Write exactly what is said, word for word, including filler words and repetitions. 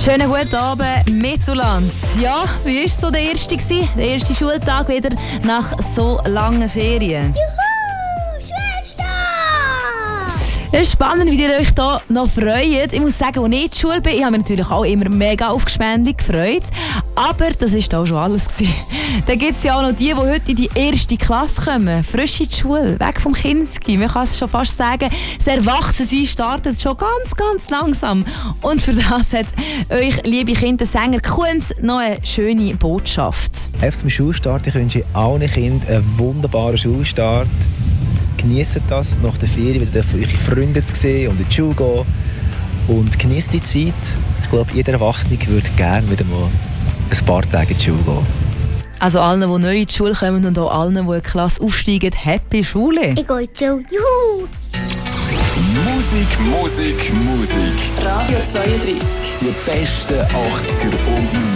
Schönen guten Abend, Mittellands. Ja, wie war so der erste? Der erste Schultag wieder nach so langen Ferien. Juhu, Schulstart! Es ist spannend, wie ihr euch hier noch freut. Ich muss sagen, als ich in der Schule bin, ich habe mich natürlich auch immer mega auf Gespende gefreut. Aber das war auch schon alles. Dann gibt es ja auch noch die, die heute in die erste Klasse kommen. Frisch in die Schule, weg vom Kinski. Man kann es schon fast sagen, das Erwachsensein startet schon ganz, ganz langsam. Und für das hat euch, liebe Kinder, Sänger Kunz, noch eine schöne Botschaft. Einfach zum Schulstart, ich wünsche allen Kindern einen wunderbaren Schulstart. Genießt das, nach der Ferien wieder eure Freunde zu sehen und in die Schule gehen. Und genießt die Zeit. Ich glaube, jeder Erwachsene würde gerne wieder mal ein paar Tage in die Schule gehen. Also allen, die neu in die Schule kommen und auch allen, die in die Klasse aufsteigen, happy Schule. Ich gehe in die Schule. Juhu! Musik, Musik, Musik. Radio zweiunddreißig. Die besten achtziger und